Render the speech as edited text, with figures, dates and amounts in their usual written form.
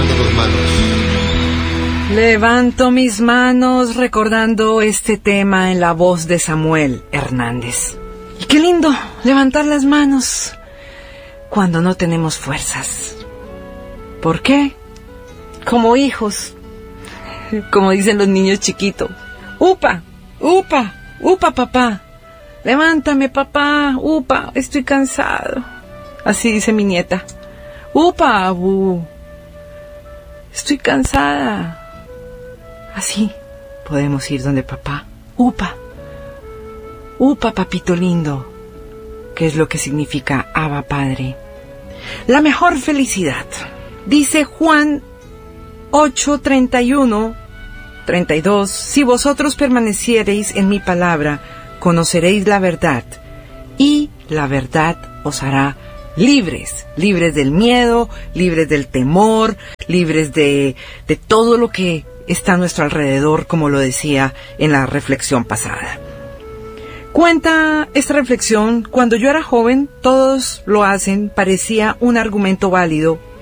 levanto tus manos. Levanto mis manos recordando este tema en la voz de Samuel Hernández. Y qué lindo levantar las manos cuando no tenemos fuerzas. ¿Por qué? Como hijos, como dicen los niños chiquitos. Upa, upa, upa papá. Levántame papá, upa, estoy cansado. Así dice mi nieta. Upa, abu, estoy cansada. Así podemos ir donde papá. Upa, upa papito lindo, que es lo que significa Abba Padre. La mejor felicidad. Dice Juan 8:31, 32, si vosotros permaneciereis en mi palabra, conoceréis la verdad, y la verdad os hará libres, libres del miedo, libres del temor, libres de todo lo que está a nuestro alrededor, como lo decía en la reflexión pasada. Cuenta esta reflexión, cuando yo era joven, todos lo hacen, parecía un argumento válido